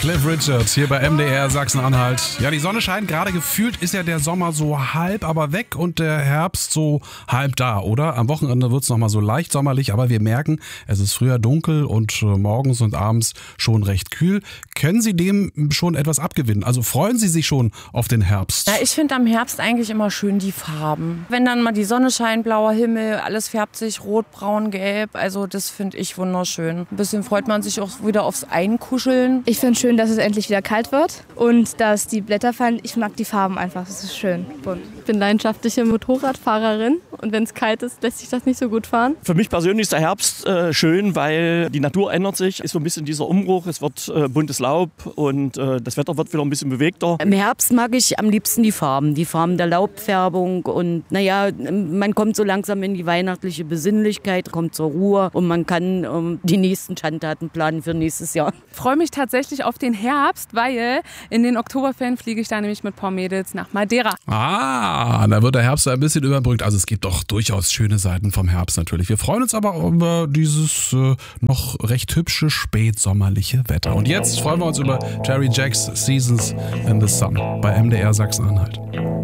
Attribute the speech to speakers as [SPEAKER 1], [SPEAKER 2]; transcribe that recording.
[SPEAKER 1] Cliff Richard hier bei MDR Sachsen-Anhalt. Ja, die Sonne scheint, gerade gefühlt ist ja der Sommer so halb aber weg und der Herbst so halb da, oder? Am Wochenende wird es nochmal so leicht sommerlich, aber wir merken, es ist früher dunkel und morgens und abends schon recht kühl. Können Sie dem schon etwas abgewinnen? Also freuen Sie sich schon auf den Herbst?
[SPEAKER 2] Ja, ich finde am Herbst eigentlich immer schön die Farben. Wenn dann mal die Sonne scheint, blauer Himmel, alles färbt sich rot, braun, gelb. Also das finde ich wunderschön. Ein bisschen freut man sich auch wieder aufs Einkuscheln.
[SPEAKER 3] Ich finde schön, dass es endlich wieder kalt wird und dass die Blätter fallen. Ich mag die Farben einfach, es ist schön bunt.
[SPEAKER 4] Ich bin leidenschaftliche Motorradfahrerin und wenn es kalt ist, lässt sich das nicht so gut fahren.
[SPEAKER 5] Für mich persönlich ist der Herbst schön, weil die Natur ändert sich. Ist so ein bisschen dieser Umbruch, es wird buntes Laub und das Wetter wird wieder ein bisschen bewegter.
[SPEAKER 6] Im Herbst mag ich am liebsten die Farben der Laubfärbung und man kommt so langsam in die weihnachtliche Besinnlichkeit, kommt zur Ruhe und man kann die nächsten Schandtaten planen für nächstes Jahr.
[SPEAKER 7] Ich freue mich tatsächlich auf den Herbst, weil in den Oktoberferien fliege ich da nämlich mit ein paar Mädels nach Madeira.
[SPEAKER 1] Ah, da wird der Herbst ein bisschen überbrückt. Also es gibt doch durchaus schöne Seiten vom Herbst natürlich. Wir freuen uns aber über dieses noch recht hübsche spätsommerliche Wetter. Und jetzt freuen wir uns über Terry Jacks Seasons in the Sun bei MDR Sachsen-Anhalt.